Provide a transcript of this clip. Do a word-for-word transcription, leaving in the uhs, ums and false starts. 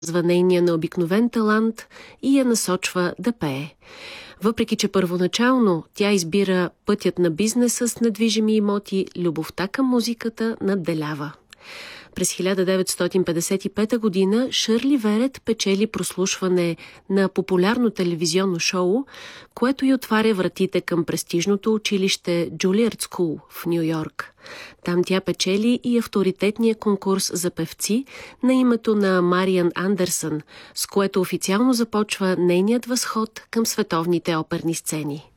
показва нейния необикновен талант и я насочва да пее. Въпреки че първоначално тя избира пътят на бизнеса с недвижими имоти, любовта към музиката надделява. През хиляда деветстотин петдесет и пета година Шърли Верет печели прослушване на популярно телевизионно шоу, което й отваря вратите към престижното училище Juilliard School в Ню Йорк. Там тя печели и авторитетния конкурс за певци на името на Мариан Андерсън, с което официално започва нейният възход към световните оперни сцени.